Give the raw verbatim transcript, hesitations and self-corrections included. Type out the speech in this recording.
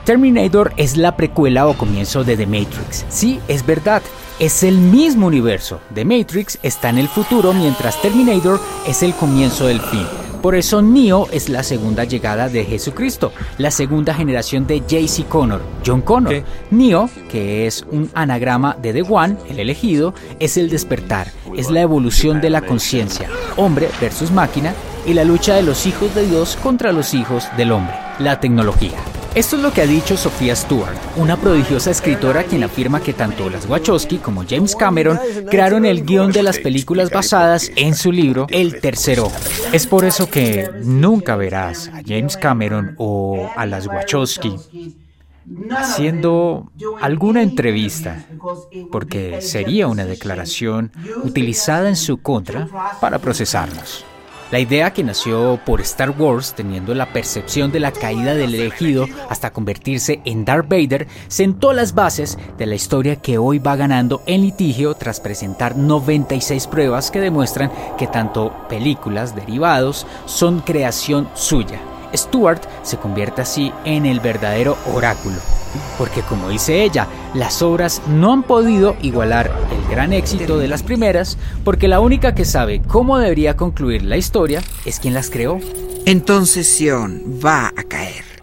Terminator es la precuela o comienzo de The Matrix. Sí, es verdad, es el mismo universo. The Matrix está en el futuro mientras Terminator es el comienzo del fin. Por eso Neo es la segunda llegada de Jesucristo, la segunda generación de J C Connor, John Connor. ¿Qué? Neo, que es un anagrama de The One, el elegido, es el despertar, es la evolución de la conciencia, hombre versus máquina, y la lucha de los hijos de Dios contra los hijos del hombre, la tecnología. Esto es lo que ha dicho Sophia Stewart, una prodigiosa escritora quien afirma que tanto las Wachowski como James Cameron crearon el guión de las películas basadas en su libro El Tercer Ojo. Es por eso que nunca verás a James Cameron o a las Wachowski haciendo alguna entrevista, porque sería una declaración utilizada en su contra para procesarlos. La idea, que nació por Star Wars teniendo la percepción de la caída del elegido hasta convertirse en Darth Vader, sentó las bases de la historia que hoy va ganando en litigio tras presentar noventa y seis pruebas que demuestran que tanto películas, derivados, son creación suya. Stewart se convierte así en el verdadero oráculo, porque como dice ella, las obras no han podido igualar el gran éxito de las primeras, porque la única que sabe cómo debería concluir la historia es quien las creó. Entonces Sion va a caer.